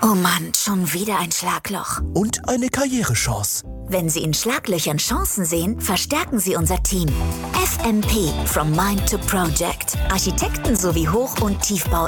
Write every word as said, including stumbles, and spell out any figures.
Oh Mann, schon wieder ein Schlagloch. Und eine Karrierechance. Wenn Sie in Schlaglöchern Chancen sehen, verstärken Sie unser Team. F M P, From Mind to Project. Architekten sowie Hoch- und Tiefbau